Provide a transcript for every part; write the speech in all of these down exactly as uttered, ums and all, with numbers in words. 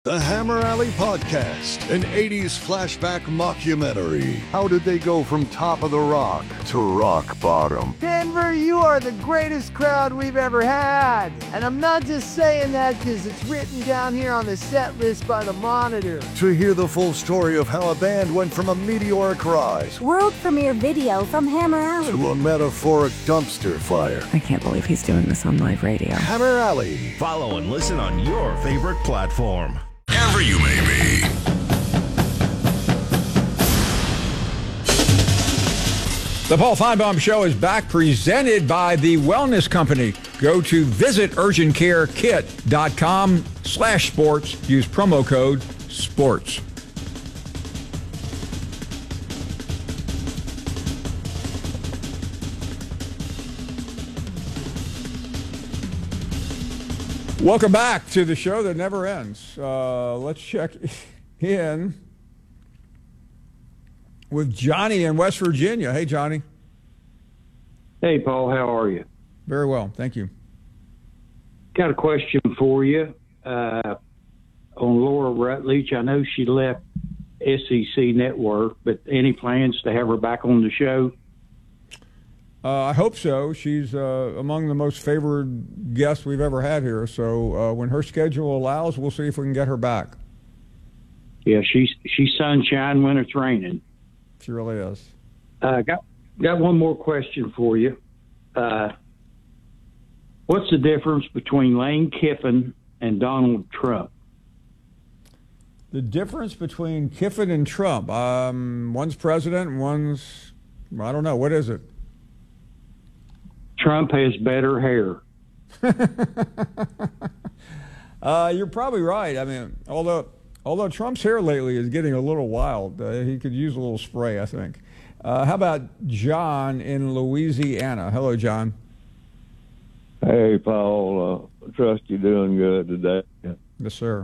The Hammer Alley Podcast, an eighties flashback mockumentary. How did they go from top of the rock to rock bottom? Denver, you are the greatest crowd we've ever had. And I'm not just saying that because it's written down here on the set list by the Monitor. To hear the full story of how a band went from a meteoric rise, world premiere video from Hammer Alley, to a metaphoric dumpster fire. I can't believe he's doing this on live radio. Hammer Alley. Follow and listen on your favorite platform. Wherever you may be. The Paul Feinbaum Show is back, presented by the Wellness Company. Go to visit urgent care kit dot com slash sports. Use promo code SPORTS. Welcome back to the show that never ends. Uh, let's check in with Johnny in West Virginia. Hey, Johnny. Hey, Paul. How are you? Very well. Thank you. Got a question for you uh, on Laura Rutledge. I know she left S E C Network, but any plans to have her back on the show? Uh, I hope so. She's uh, among the most favored guests we've ever had here. So uh, when her schedule allows, we'll see if we can get her back. Yeah, she's she's sunshine when it's raining. She really is. Uh, got got one more question for you. Uh, what's the difference between Lane Kiffin and Donald Trump? The difference between Kiffin and Trump, um, one's president and one's, I don't know, what is it? Trump has better hair. uh, you're probably right. I mean, although although Trump's hair lately is getting a little wild, uh, he could use a little spray, I think. Uh, how about John in Louisiana? Hello, John. Hey, Paul. Uh, I trust you're doing good today. Yes, sir.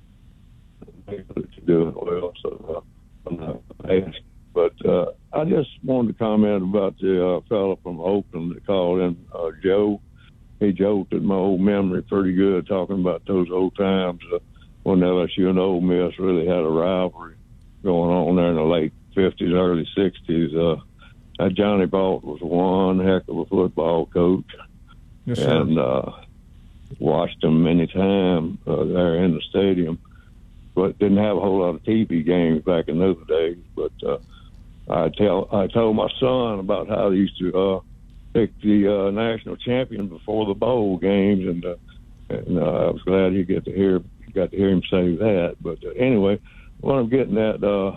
I think that you're doing well, so uh, I'm not asking. But uh, I just wanted to comment about the uh, fellow from Oakland that called in, uh, Joe. He jolted my old memory pretty good, talking about those old times uh, when L S U and Ole Miss really had a rivalry going on there in the late fifties, early sixties. Uh, that Johnny Balt was one heck of a football coach. Yes, sir. And uh, watched him many times uh, there in the stadium, but didn't have a whole lot of T V games back in those days. But uh, I tell I told my son about how they used to uh, pick the uh, national champion before the bowl games, and uh, and uh, I was glad he get to hear got to hear him say that. But uh, anyway, what I'm getting at, uh,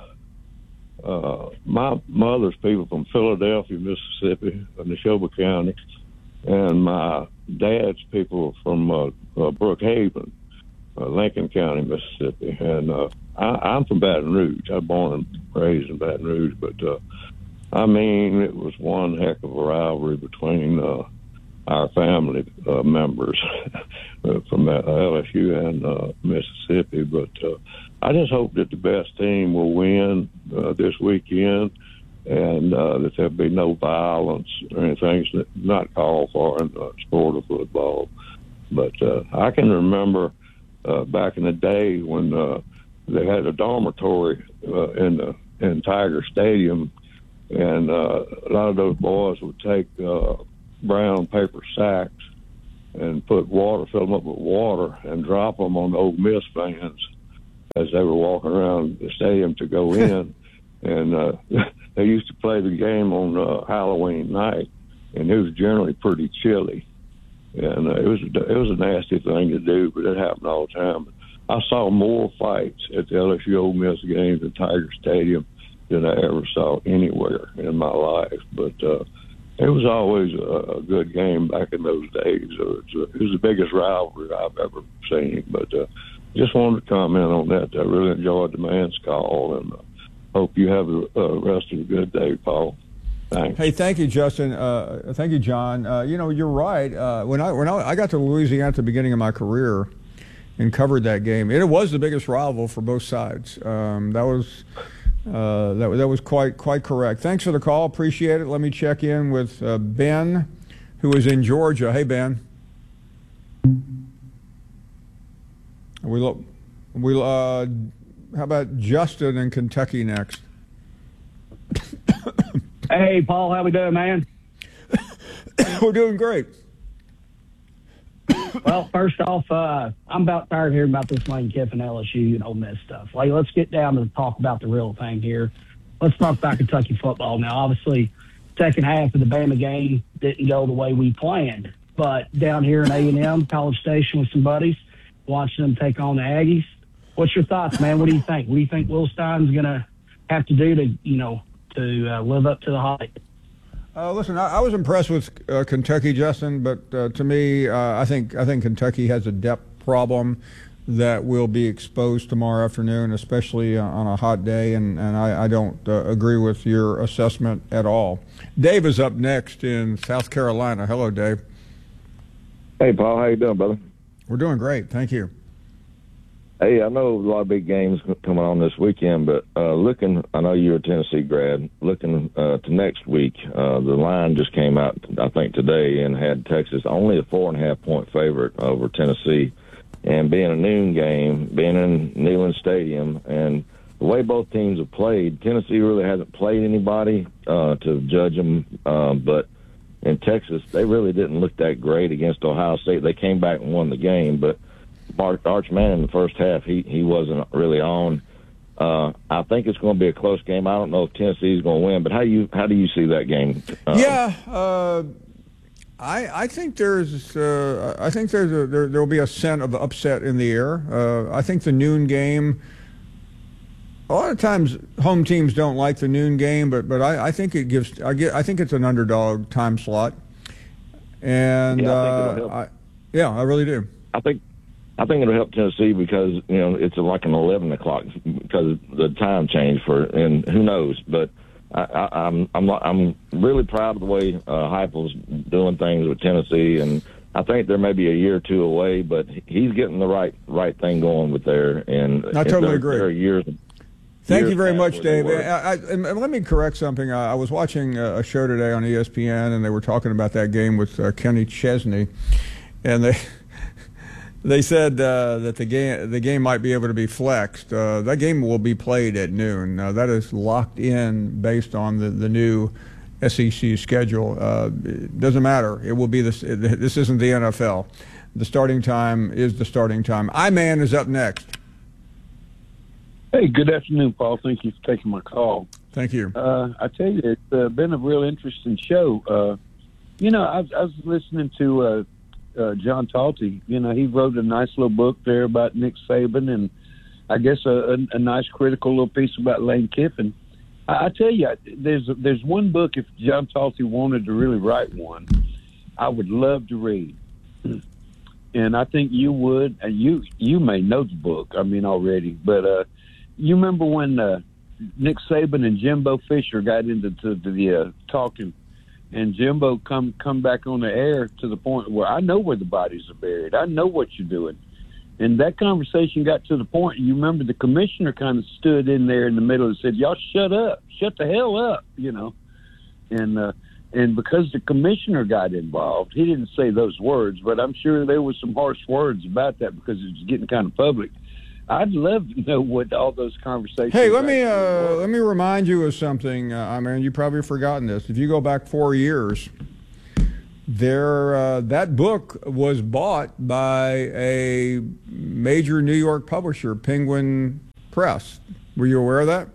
uh, my mother's people from Philadelphia, Mississippi, in Neshoba County, and my dad's people from uh, uh, Brookhaven, uh, Lincoln County, Mississippi, and uh, I, I'm from Baton Rouge. I was born and raised in Baton Rouge, but uh, I mean, it was one heck of a rivalry between uh, our family uh, members from uh, L S U and uh, Mississippi. But uh, I just hope that the best team will win uh, this weekend, and uh, that there'll be no violence or anything that's not called for in the sport of football. But uh, I can remember uh, back in the day when uh, they had a dormitory uh, in the in Tiger Stadium, and uh, a lot of those boys would take uh, brown paper sacks and put water, fill them up with water, and drop them on the Ole Miss fans as they were walking around the stadium to go in. And uh, they used to play the game on uh, Halloween night, and it was generally pretty chilly. And uh, it was it was a nasty thing to do, but it happened all the time. I saw more fights at the L S U Ole Miss games at Tiger Stadium than I ever saw anywhere in my life. But uh, it was always a, a good game back in those days. It was, it was the biggest rivalry I've ever seen. But uh, just wanted to comment on that. I really enjoyed the man's call, and uh, hope you have the uh, rest of a good day, Paul. Thanks. Hey, thank you, Justin. Uh, thank you, John. Uh, you know, you're right. Uh, when I when I, I got to Louisiana at the beginning of my career and covered that game, it was the biggest rival for both sides. Um, that was uh, that that was quite quite correct. Thanks for the call. Appreciate it. Let me check in with uh, Ben, who is in Georgia. Hey, Ben. We lo- We uh, how about Justin in Kentucky next? Hey, Paul, how we doing, man? We're doing great. Well, first off, uh, I'm about tired of hearing about this Lane Kiffin, L S U, and Ole Miss stuff. Like, let's get down to talk about the real thing here. Let's talk about Kentucky football. Now, obviously, second half of the Bama game didn't go the way we planned. But down here in A and M, College Station with some buddies, watching them take on the Aggies. What's your thoughts, man? What do you think? What do you think Will Stein's going to have to do to, you know, to uh, live up to the hype? Uh, listen, I, I was impressed with uh, Kentucky, Justin, but uh, to me, uh, I think I think Kentucky has a depth problem that will be exposed tomorrow afternoon, especially uh, on a hot day, and, and I, I don't uh, agree with your assessment at all. Dave is up next in South Carolina. Hello, Dave. Hey, Paul. How you doing, brother? We're doing great. Thank you. Hey, I know a lot of big games coming on this weekend, but uh, looking, I know you're a Tennessee grad, looking uh, to next week, uh, the line just came out, I think, today and had Texas only a four and a half point favorite over Tennessee. And being a noon game, being in Neyland Stadium, and the way both teams have played, Tennessee really hasn't played anybody uh, to judge them, uh, but in Texas, they really didn't look that great against Ohio State. They came back and won the game, but Mark Arch Manning in the first half, he, he wasn't really on. Uh, I think it's going to be a close game. I don't know if Tennessee's going to win, but how you how do you see that game? Uh, yeah, uh, I I think there's uh, I think there's a, there there will be a scent of upset in the air. Uh, I think the noon game. A lot of times, home teams don't like the noon game, but but I, I think it gives I get I think it's an underdog time slot, and yeah, I, think uh, it'll help. I yeah I really do. I think. I think it'll help Tennessee because, you know, it's like an eleven o'clock because of the time change for, and who knows. But I, I, I'm I'm not, I'm really proud of the way uh, Heupel's doing things with Tennessee, and I think they're maybe a year or two away, but he's getting the right right thing going with there. And I totally there, agree. There are years. Thank years you very much, Dave. I, I, and let me correct something. I, I was watching a show today on E S P N, and they were talking about that game with uh, Kenny Chesney, and they. They said uh, that the game the game might be able to be flexed. Uh, that game will be played at noon. Uh, that is locked in based on the, the new S E C schedule. Uh, it doesn't matter. It will be this. This isn't the N F L. The starting time is the starting time. I-Man is up next. Hey, good afternoon, Paul. Thank you for taking my call. Thank you. Uh, I tell you, it's uh, been a real interesting show. Uh, you know, I, I was listening to uh, uh, John Talty. You know, he wrote a nice little book there about Nick Saban, and I guess a, a, a nice critical little piece about Lane Kiffin. I, I tell you, there's there's one book, if John Talty wanted to really write one, I would love to read. And I think you would, and you you may know the book, I mean, already, but uh, you remember when uh, Nick Saban and Jimbo Fisher got into the, the uh, talking, and Jimbo come come back on the air to the point where I know where the bodies are buried. I know what you're doing. And that conversation got to the point, you remember the commissioner kind of stood in there in the middle and said, y'all shut up, shut the hell up, you know. And uh, and because the commissioner got involved, he didn't say those words, but I'm sure there was some harsh words about that because it was getting kind of public. I'd love to know what all those conversations. Hey, let me uh, let me remind you of something. Uh, I mean, you probably have forgotten this. If you go back four years, there uh, that book was bought by a major New York publisher, Penguin Press. Were you aware of that?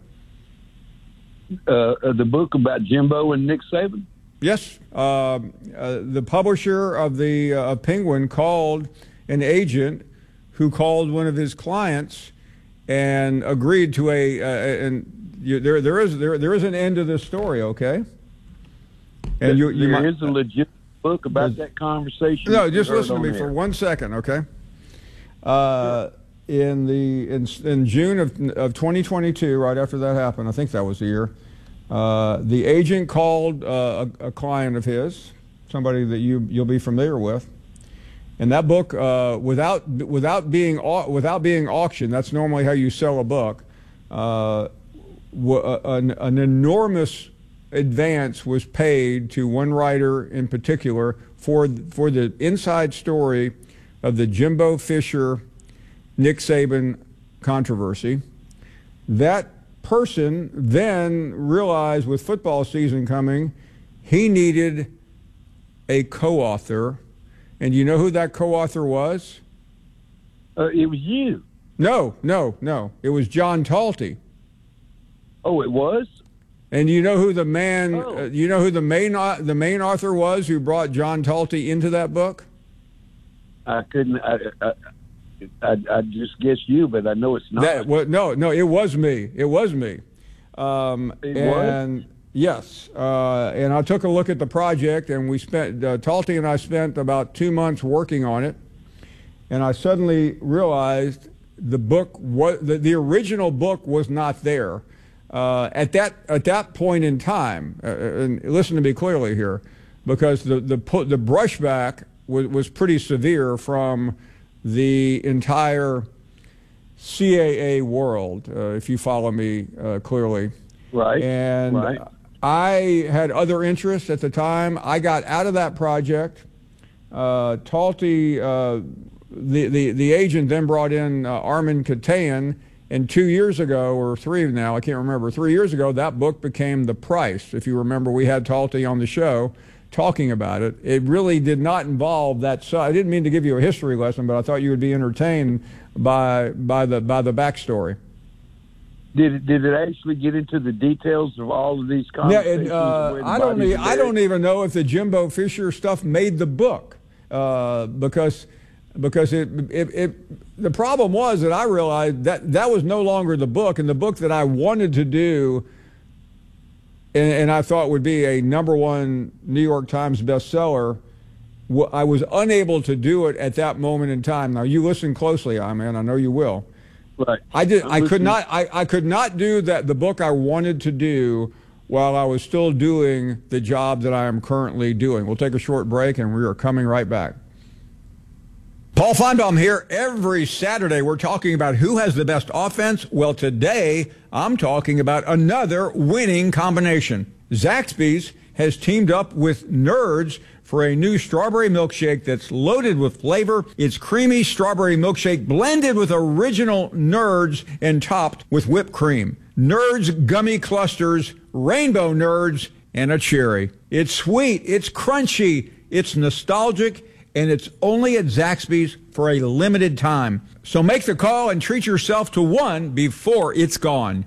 Uh, the book about Jimbo and Nick Saban? Yes. Uh, uh, the publisher of the uh, Penguin called an agent who called one of his clients and agreed to a, uh, and you, there there is there there is an end to this story, okay? And you, you there might, is a legit book about that conversation. No, just listen to me for one second, okay? Uh, sure. In the in in June of of twenty twenty-two, right after that happened, I think that was the year. Uh, the agent called uh, a, a client of his, somebody that you you'll be familiar with. And that book, uh, without without being without being auctioned, that's normally how you sell a book. Uh, an, an enormous advance was paid to one writer in particular for for the inside story of the Jimbo Fisher, Nick Saban controversy. That person then realized with football season coming, he needed a co-author. And you know who that co-author was? Uh, it was you. No, no, no. It was John Talty. Oh, it was? And you know who the man, Oh. uh, you know who the main au- the main author was who brought John Talty into that book? I couldn't. I, I, I, I just guess you, but I know it's not. That, well, no, no, it was me. It was me. Um, It and yes, uh, and I took a look at the project, and we spent uh, Talty and I spent about two months working on it, and I suddenly realized the book was the, the original book was not there. Uh, at that at that point in time, uh, and listen to me clearly here, because the the the brushback was, was pretty severe from the entire C A A world, uh, if you follow me uh, clearly. Right. And right. I had other interests at the time. I got out of that project. Uh, Talty, uh, the, the the agent, then brought in uh, Armin Katayan. And two years ago, or three now, I can't remember, three years ago, that book became The Price. If you remember, we had Talty on the show talking about it. It really did not involve that side. I didn't mean to give you a history lesson, but I thought you would be entertained by by the by the backstory. Did it, did it actually get into the details of all of these Yeah, conversations? it, uh, where the I don't. bodies E- are I buried? don't even know if the Jimbo Fisher stuff made the book uh, because because it, it it the problem was that I realized that that was no longer the book, and the book that I wanted to do, and, and I thought would be a number one New York Times bestseller. I was unable to do it at that moment in time. Now you listen closely, I man. I know you will. Right. I did. I'm I could listening. not. I, I could not do that. The book I wanted to do while I was still doing the job that I am currently doing. We'll take a short break, and we are coming right back. Paul Feinbaum here. Every Saturday, we're talking about who has the best offense. Well, today I'm talking about another winning combination. Zaxby's has teamed up with Nerds for a new strawberry milkshake that's loaded with flavor. It's creamy strawberry milkshake blended with original Nerds and topped with whipped cream. Nerds gummy clusters, rainbow Nerds, and a cherry. It's sweet, it's crunchy, it's nostalgic, and it's only at Zaxby's for a limited time. So make the call and treat yourself to one before it's gone.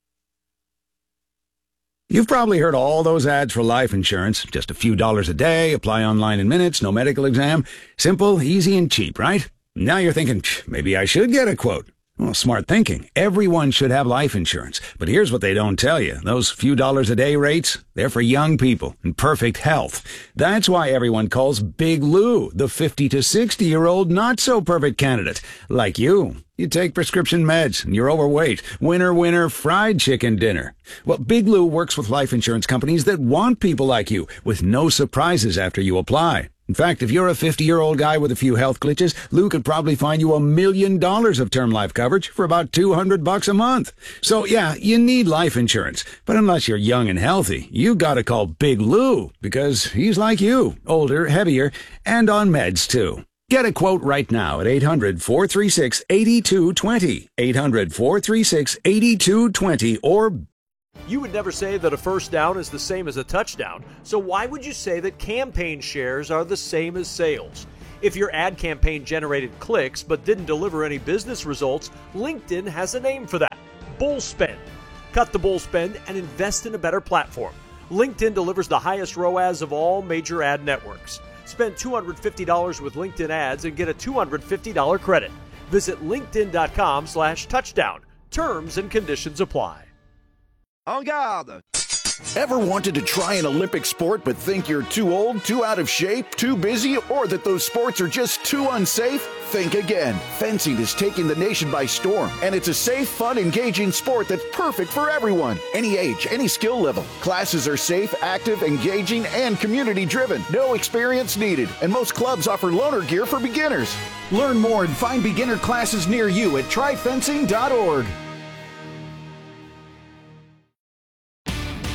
You've probably heard all those ads for life insurance. Just a few dollars a day, apply online in minutes, no medical exam. Simple, easy, and cheap, right? Now you're thinking, maybe I should get a quote. Well, smart thinking. Everyone should have life insurance. But here's what they don't tell you. Those few dollars a day rates, they're for young people in perfect health. That's why everyone calls Big Lou the fifty to sixty-year-old not-so-perfect candidate. Like you. You take prescription meds and you're overweight. Winner, winner, fried chicken dinner. Well, Big Lou works with life insurance companies that want people like you with no surprises after you apply. In fact, if you're a fifty-year-old guy with a few health glitches, Lou could probably find you a million dollars of term life coverage for about two hundred bucks a month. So yeah, you need life insurance. But unless you're young and healthy, you gotta call Big Lou because he's like you, older, heavier, and on meds too. Get a quote right now at eight hundred, four three six, eight two two zero, eight hundred, four three six, eight two two zero, or You would never say that a first down is the same as a touchdown, so why would you say that campaign shares are the same as sales? If your ad campaign generated clicks but didn't deliver any business results, LinkedIn has a name for that: bull spend. Cut the bull spend and invest in a better platform. LinkedIn delivers the highest R O A S of all major ad networks. Spend two hundred fifty dollars with LinkedIn ads and get a two hundred fifty dollars credit. Visit linkedin.com slash touchdown. Terms and conditions apply. En garde! Ever wanted to try an Olympic sport but think you're too old, too out of shape, too busy, or that those sports are just too unsafe? Think again. Fencing is taking the nation by storm, and it's a safe, fun, engaging sport that's perfect for everyone. Any age, any skill level. Classes are safe, active, engaging, and community-driven. No experience needed, and most clubs offer loaner gear for beginners. Learn more and find beginner classes near you at try fencing dot org.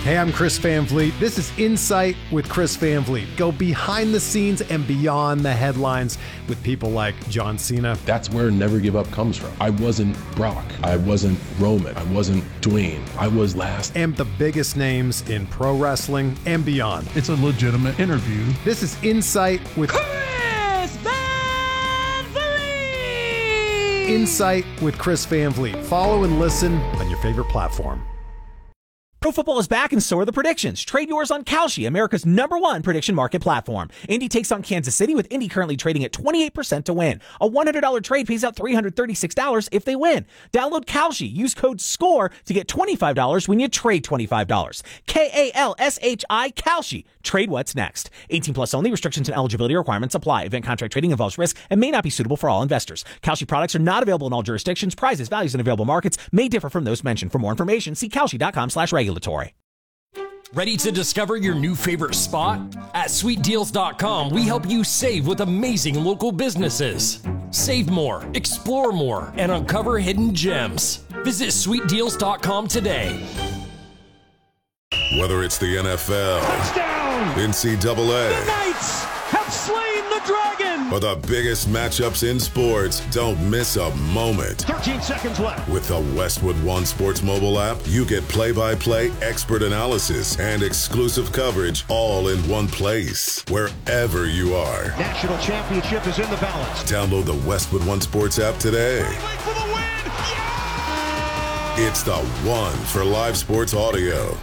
Hey, I'm Chris Van Vliet. This is Insight with Chris Van Vliet. Go behind the scenes and beyond the headlines with people like John Cena. That's where Never Give Up comes from. I wasn't Brock. I wasn't Roman. I wasn't Dwayne. I was last. And the biggest names in pro wrestling and beyond. It's a legitimate interview. This is Insight with Chris Van Vliet. Insight with Chris Van Vliet. Follow and listen on your favorite platform. Pro football is back and so are the predictions. Trade yours on Kalshi, America's number one prediction market platform. Indy takes on Kansas City with Indy currently trading at twenty-eight percent to win. A one hundred dollars trade pays out three hundred thirty-six dollars if they win. Download Kalshi. Use code SCORE to get twenty-five dollars when you trade twenty-five dollars. K A L S H I, Kalshi. Trade what's next. eighteen plus only. Restrictions and eligibility requirements apply. Event contract trading involves risk and may not be suitable for all investors. Kalshi products are not available in all jurisdictions. Prices, values, and available markets may differ from those mentioned. For more information, see kalshi.com slash regulatory. Ready to discover your new favorite spot? At sweet deals dot com, we help you save with amazing local businesses. Save more, explore more, and uncover hidden gems. Visit sweet deals dot com today. Whether it's the N F L, Touchdown! N C double A, The Knights have slain the dragon! or the biggest matchups in sports, don't miss a moment. thirteen seconds left. With the Westwood One Sports mobile app, you get play-by-play expert analysis and exclusive coverage all in one place, wherever you are. National championship is in the balance. Download the Westwood One Sports app today. For the win! Yeah! It's the one for live sports audio.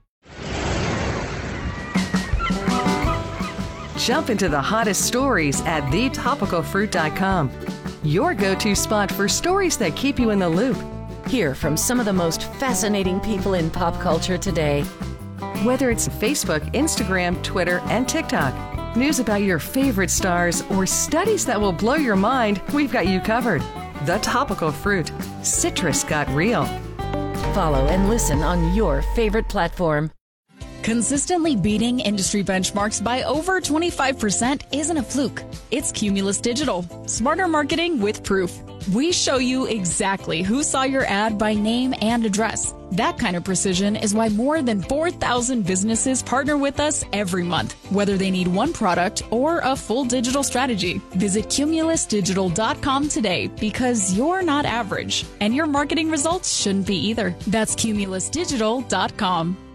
Jump into the hottest stories at the topical fruit dot com. Your go-to spot for stories that keep you in the loop. Hear from some of the most fascinating people in pop culture today. Whether it's Facebook, Instagram, Twitter, and TikTok, news about your favorite stars, or studies that will blow your mind, we've got you covered. The Topical Fruit. Citrus got real. Follow and listen on your favorite platform. Consistently beating industry benchmarks by over twenty-five percent isn't a fluke. It's Cumulus Digital. Smarter marketing with proof. We show you exactly who saw your ad by name and address. That kind of precision is why more than four thousand businesses partner with us every month, whether they need one product or a full digital strategy. Visit cumulus digital dot com today because you're not average, and your marketing results shouldn't be either. That's cumulus digital dot com.